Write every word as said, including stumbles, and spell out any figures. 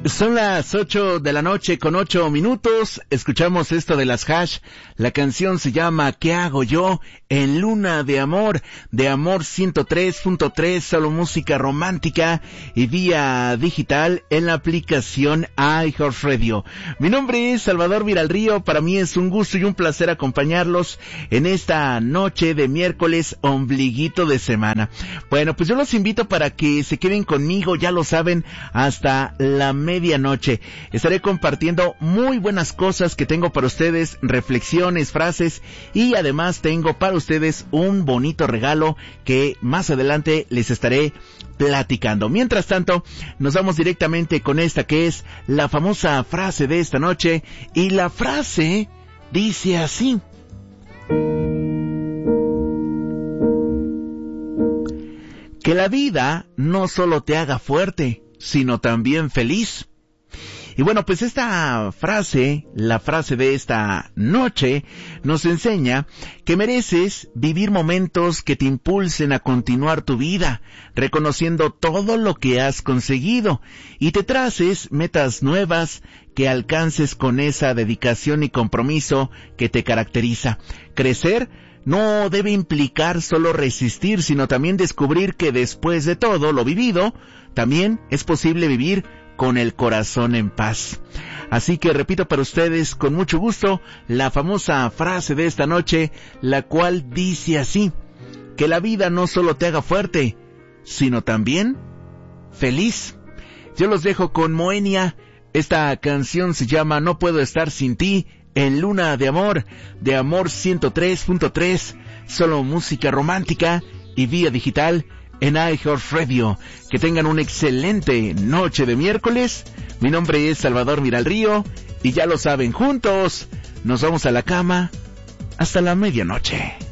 Son las ocho de la noche con ocho minutos. Escuchamos esto de las Hash. La canción se llama ¿Qué hago yo? En Luna de Amor, de Amor ciento tres punto tres, solo música romántica y vía digital en la aplicación iHeartRadio. Mi nombre es Salvador Viralrío. Para mí es un gusto y un placer acompañarlos en esta noche de miércoles ombliguito de semana. Bueno, pues yo los invito para que se queden conmigo, ya lo saben, hasta la medianoche. Estaré compartiendo muy buenas cosas que tengo para ustedes, reflexiones, frases, y además tengo para ustedes un bonito regalo que más adelante les estaré platicando. Mientras tanto, nos vamos directamente con esta que es la famosa frase de esta noche, y la frase dice así: que la vida no solo te haga fuerte, sino también feliz. Y bueno, pues esta frase, la frase de esta noche, nos enseña que mereces vivir momentos que te impulsen a continuar tu vida, reconociendo todo lo que has conseguido, y te traces metas nuevas que alcances con esa dedicación y compromiso que te caracteriza. Crecer no debe implicar solo resistir, sino también descubrir que después de todo lo vivido, también es posible vivir con el corazón en paz. Así que repito para ustedes con mucho gusto la famosa frase de esta noche, la cual dice así: que la vida no solo te haga fuerte, sino también feliz. Yo los dejo con Moenia. Esta canción se llama No puedo estar sin ti, en Luna de Amor, de Amor ciento tres punto tres, solo música romántica y vía digital en iHeartRadio. Que tengan una excelente noche de miércoles. Mi nombre es Salvador Viralrío y ya lo saben, juntos nos vamos a la cama hasta la medianoche.